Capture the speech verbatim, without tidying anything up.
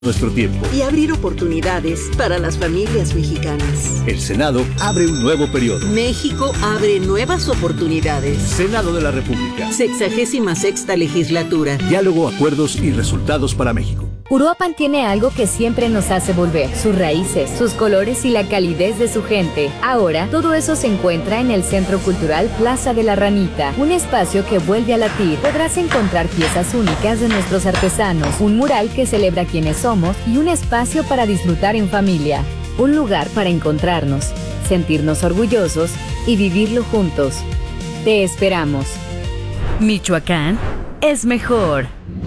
nuestro tiempo y abrir oportunidades para las familias mexicanas. El Senado abre un nuevo periodo. México abre nuevas oportunidades. Senado de la República. Sexagésima sexta legislatura. Diálogo, acuerdos y resultados para México. Uruapan tiene algo que siempre nos hace volver, sus raíces, sus colores y la calidez de su gente. Ahora, todo eso se encuentra en el Centro Cultural Plaza de la Ranita, un espacio que vuelve a latir. Podrás encontrar piezas únicas de nuestros artesanos, un mural que celebra quiénes somos y un espacio para disfrutar en familia. Un lugar para encontrarnos, sentirnos orgullosos y vivirlo juntos. Te esperamos. Michoacán es mejor.